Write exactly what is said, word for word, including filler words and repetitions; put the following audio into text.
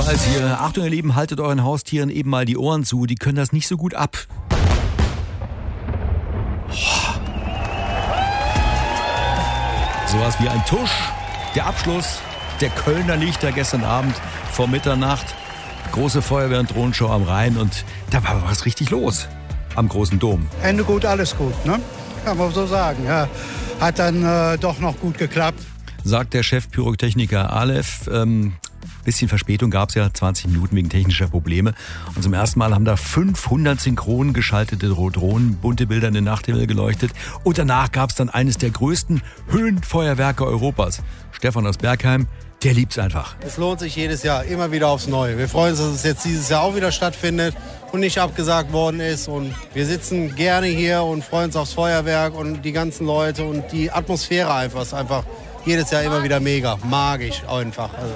Ebenfalls hier. Achtung, ihr Lieben, haltet euren Haustieren eben mal die Ohren zu. Die können das nicht so gut ab. Sowas wie ein Tusch. Der Abschluss der Kölner Lichter gestern Abend vor Mitternacht. Große Feuerwehr- und Drohnenshow am Rhein. Und da war was richtig los am großen Dom. Ende gut, alles gut, ne? Kann man so sagen. Ja, hat dann äh, doch noch gut geklappt. Sagt der Chef Pyrotechniker Aleph. Ähm, bisschen Verspätung gab es ja, zwanzig Minuten wegen technischer Probleme. Und zum ersten Mal haben da fünfhundert synchron geschaltete Drohnen, bunte Bilder in den Nachthimmel geleuchtet. Und danach gab es dann eines der größten Höhenfeuerwerke Europas. Stefan aus Bergheim, der liebt's einfach. Es lohnt sich jedes Jahr, immer wieder aufs Neue. Wir freuen uns, dass es jetzt dieses Jahr auch wieder stattfindet und nicht abgesagt worden ist. Und wir sitzen gerne hier und freuen uns aufs Feuerwerk und die ganzen Leute und die Atmosphäre einfach. Ist einfach jedes Jahr immer wieder mega, magisch einfach. Also